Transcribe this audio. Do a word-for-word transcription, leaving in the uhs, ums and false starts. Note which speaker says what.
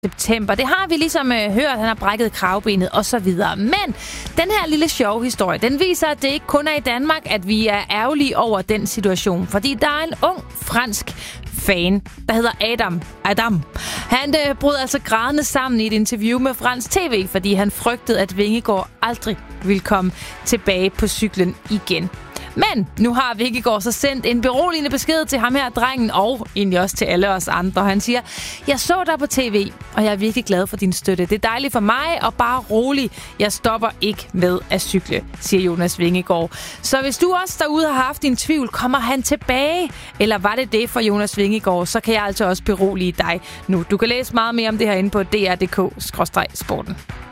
Speaker 1: september. Det har vi ligesom øh, hørt, han har brækket kravbenet og så videre. Men den her lille sjove historie, den viser, at det ikke kun er i Danmark, at vi er ærgerlige over den situation. Fordi der er en ung fransk fan, der hedder Adam. Adam. Han øh, brød altså grædende sammen i et interview med Fransk T V, fordi han frygtede, at Vingegaard aldrig ville komme tilbage på cyklen igen. Men nu har Vingegaard så sendt en beroligende besked til ham her, drengen, og egentlig også til alle os andre. Han siger, jeg så dig på tv, og jeg er virkelig glad for din støtte. Det er dejligt for mig, og bare rolig. Jeg stopper ikke med at cykle, siger Jonas Vingegaard. Så hvis du også derude har haft din tvivl, kommer han tilbage? Eller var det det for Jonas Vingegaard? Så kan jeg altså også berolige dig nu. Du kan læse meget mere om det her inde på d r punktum d k skråstreg sporten.